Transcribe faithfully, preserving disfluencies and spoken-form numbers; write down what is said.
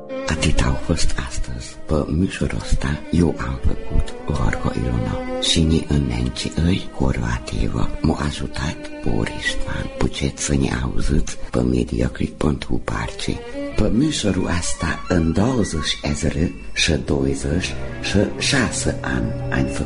Atât au fost astăzi. Pe mișorul ăsta eu am făcut Gorgo Ilona și ni înnenci îi Horvateva m-a ajutat Borisman. Puceți să ne auziți pe Mediaclick punct parce. Pe mișorul ăsta în douăzeci și douăzeci și șase ani am făcut